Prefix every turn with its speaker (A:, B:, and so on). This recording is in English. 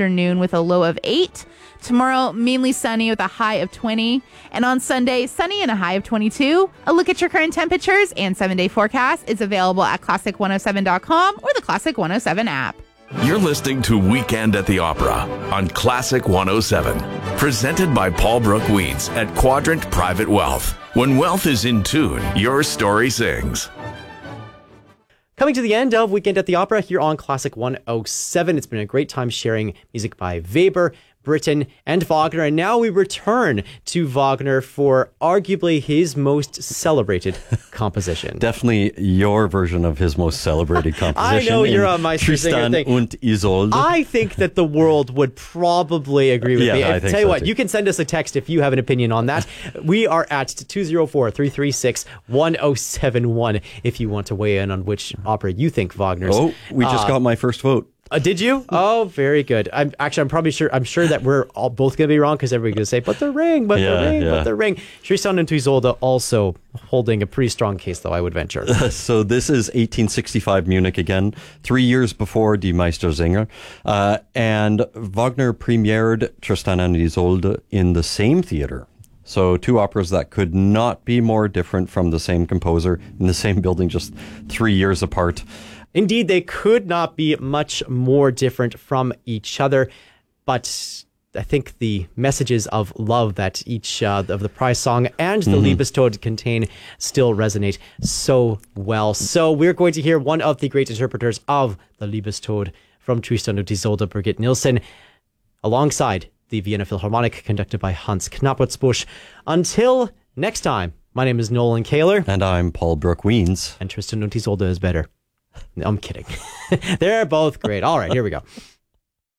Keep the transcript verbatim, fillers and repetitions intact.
A: afternoon with a low of eight. Tomorrow, mainly sunny with a high of twenty. And on Sunday, sunny and a high of twenty-two. A look at your current temperatures and seven-day forecast is available at classic one oh seven dot com or the Classic one oh seven app.
B: You're listening to Weekend at the Opera on Classic one oh seven. Presented by Paul Brooke Weeds at Quadrant Private Wealth. When wealth is in tune, your story sings.
C: Coming to the end of Weekend at the Opera here on Classic one oh seven. It's been a great time sharing music by Weber, Britten, and Wagner. And now we return to Wagner for arguably his most celebrated composition.
D: Definitely your version of his most celebrated composition.
C: I know you're on my
D: Tristan
C: thing.
D: und Isolde.
C: I think that the world would probably agree with
D: yeah,
C: me.
D: I
C: And
D: think
C: tell you
D: so
C: what,
D: too.
C: you can send us a text if you have an opinion on that. We are at two oh four, three three six, one oh seven one if you want to weigh in on which opera you think Wagner's.
D: Oh, we just
C: uh,
D: got my first vote.
C: Uh, did you? Oh, very good. I'm actually, I'm probably sure, I'm sure that we're all both going to be wrong because everybody's going to say, but the ring, but
D: Yeah,
C: the ring,
D: yeah.
C: but the ring. Tristan und Isolde also holding a pretty strong case, though, I would venture.
D: So this is eighteen sixty-five Munich again, three years before Die Meistersinger. Uh, and Wagner premiered Tristan und Isolde in the same theater. So two operas that could not be more different from the same composer in the same building, just three years apart.
C: Indeed, they could not be much more different from each other, but I think the messages of love that each uh, of the prize song and the
D: Mm-hmm.
C: Liebestod contain still resonate so well. So we're going to hear one of the great interpreters of the Liebestod from Tristan und Isolde, Birgit Nilsson, alongside the Vienna Philharmonic, conducted by Hans Knapputzbusch. Until next time, my name is Nolan Kaler.
D: And I'm Paul Brooke Weens.
C: And Tristan und Isolde is better. No, I'm kidding. They're both great. All right, here we go.